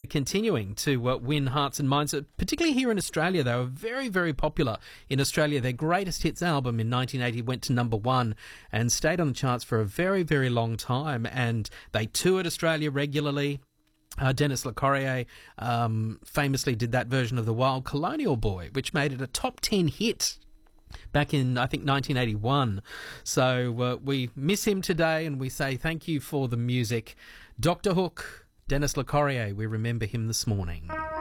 continuing to win hearts and minds, particularly here in Australia. They were very, very popular in Australia. Their greatest hits album in 1980 went to number one and stayed on the charts for a very, very long time. And they toured Australia regularly. Dennis LeCorrier famously did that version of The Wild Colonial Boy, which made it a top 10 hit back in, I think, 1981. So we miss him today and we say thank you for the music. Dr. Hook, Dennis LeCorrier, we remember him this morning.